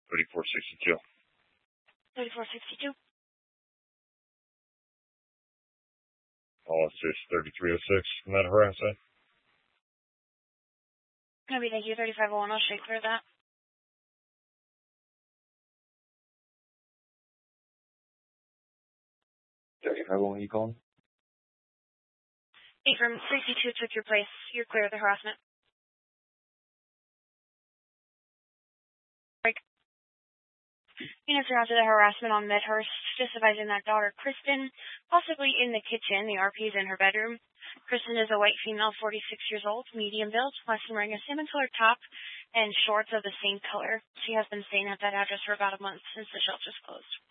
3462. 3462. All assist 3306. From that harassment. Copy, thank you. 3501. I'll straight clear that. 3501, you calling? From 62 took your place. You're clear of the harassment. Break. Units are after the harassment on Medhurst, just advising that daughter, Kristen, possibly in the kitchen. The RP is in her bedroom. Kristen is a white female, 46 years old, medium build, last seen wearing a salmon-colored top and shorts of the same color. She has been staying at that address for about a month since the shelter's closed.